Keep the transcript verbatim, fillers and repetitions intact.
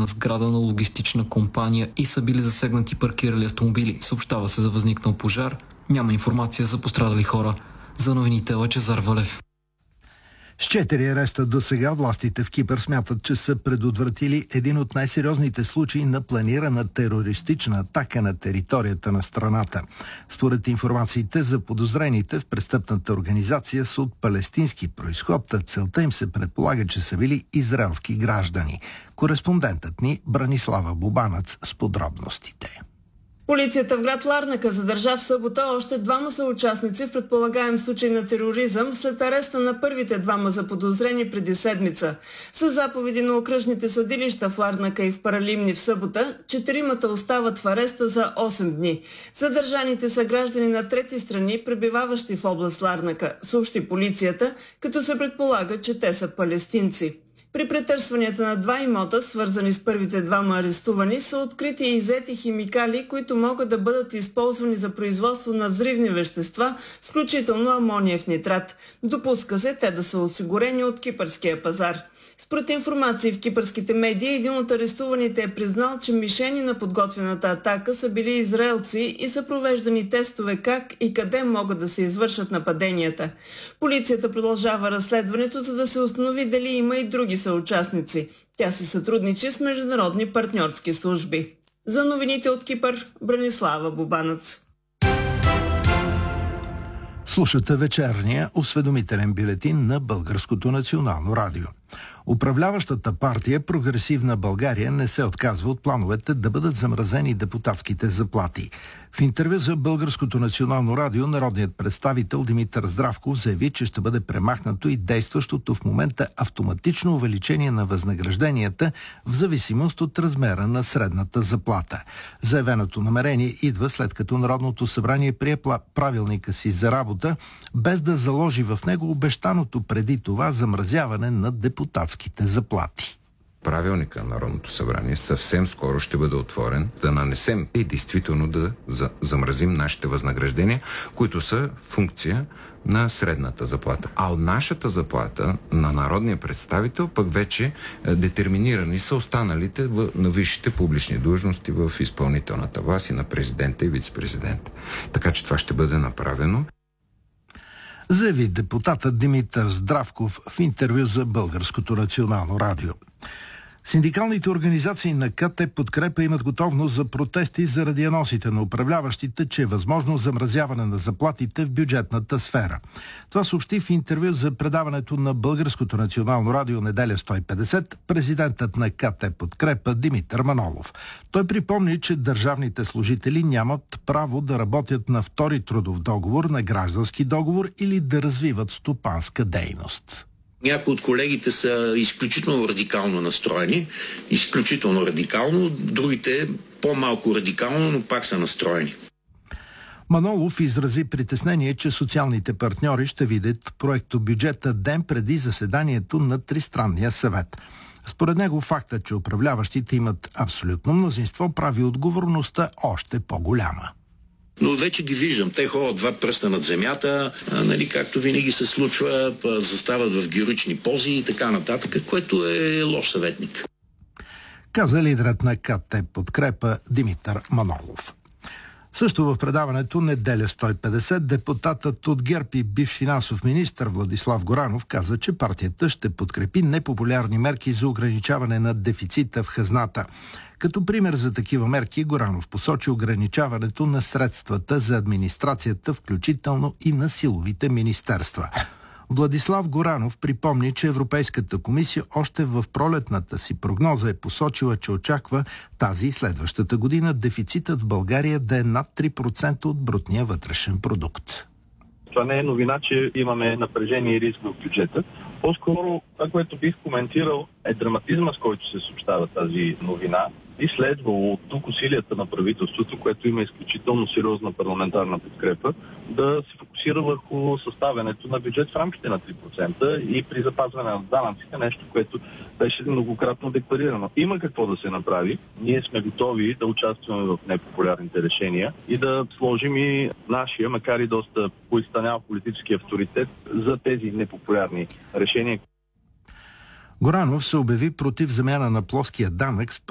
на сграда на логистична компания и са били засегнати паркирали автомобили. Съобщава се за възникнал пожар. Няма информация за пострадали хора. За новините Лъчезар Валев. С четири ареста до сега властите в Кипър смятат, че са предотвратили един от най-сериозните случаи на планирана терористична атака на територията на страната. Според информациите, за подозрените в престъпната организация са от палестински произход, а целта им се предполага, че са били израелски граждани. Кореспондентът ни Бранислава Бубанац с подробностите. Полицията в град Ларнака задържа в събота още двама съучастници в предполагаем случай на тероризъм след ареста на първите двама заподозрени преди седмица. С заповеди на окръжните съдилища в Ларнака и в Паралимни в събота, четиримата остават в ареста за осем дни. Задържаните са граждани на трети страни, пребиваващи в област Ларнака, съобщи полицията, като се предполага, че те са палестинци. При претърсванията на два имота, свързани с първите двама арестувани, са открити и иззети химикали, които могат да бъдат използвани за производство на взривни вещества, включително амониев нитрат. Допуска се те да са осигурени от кипърския пазар. Според информации в кипърските медии, един от арестуваните е признал, че мишени на подготвената атака са били израелци и са провеждани тестове как и къде могат да се извършат нападенията. Полицията продължава разследването, за да се установи дали има и други съучастници. Тя се сътрудничи с международни партньорски служби. За новините от Кипър, Бранислава Бубанац. Слушате вечерния осведомителен бюлетин на Българското национално радио. Управляващата партия Прогресивна България не се отказва от плановете да бъдат замразени депутатските заплати. В интервю за Българското национално радио народният представител Димитър Здравков заяви, че ще бъде премахнато и действащото в момента автоматично увеличение на възнагражденията в зависимост от размера на средната заплата. Заявеното намерение идва след като Народното събрание прие правилника си за работа, без да заложи в него обещаното преди това замразяване на депутатските заплати. Правилника на Народното събрание съвсем скоро ще бъде отворен да нанесем и действително да замразим нашите възнаграждения, които са функция на средната заплата. А от нашата заплата на народния представител пък вече детерминирани са останалите на висшите публични длъжности в изпълнителната власт и на президента и вице-президента. Така че това ще бъде направено. Заяви депутатът Димитър Здравков в интервю за Българското национално радио. Синдикалните организации на КТ Подкрепа имат готовност за протести заради анонсите на управляващите, че е възможно замразяване на заплатите в бюджетната сфера. Това съобщи в интервю за предаването на Българското национално радио Неделя сто и петдесет президентът на КТ Подкрепа Димитър Манолов. Той припомни, че държавните служители нямат право да работят на втори трудов договор, на граждански договор или да развиват стопанска дейност. Някои от колегите са изключително радикално настроени, изключително радикално, другите по-малко радикално, но пак са настроени. Манолов изрази притеснение, че социалните партньори ще видят проектобюджета ден преди заседанието на Тристранния съвет. Според него факта, че управляващите имат абсолютно мнозинство, прави отговорността още по-голяма. Но вече ги виждам. Те ходят два пръста над земята, а, нали, както винаги се случва, застават в героични пози и така нататък, което е лош съветник. Каза лидерът на КТ Подкрепа Димитър Манолов. Също в предаването Неделя сто и петдесет депутатът от ГЕРБ и бивш финансов министър Владислав Горанов каза, че партията ще подкрепи непопулярни мерки за ограничаване на дефицита в хазната. Като пример за такива мерки Горанов посочи ограничаването на средствата за администрацията, включително и на силовите министерства. Владислав Горанов припомни, че Европейската комисия още в пролетната си прогноза е посочила, че очаква тази и следващата година дефицитът в България да е над три процента от брутния вътрешен продукт. Това не е новина, че имаме напрежение и риск в бюджета. По-скоро това, което бих коментирал, е драматизма, с който се съобщава тази новина. И следвало от тук усилията на правителството, което има изключително сериозна парламентарна подкрепа, да се фокусира върху съставянето на бюджет в рамките на три процента и при запазване на данъците, нещо, което беше многократно декларирано. Има какво да се направи. Ние сме готови да участваме в непопулярните решения и да сложим и нашия, макар и доста поизстанял политически авторитет за тези непопулярни решения. Горанов се обяви против замяна на плоския данък с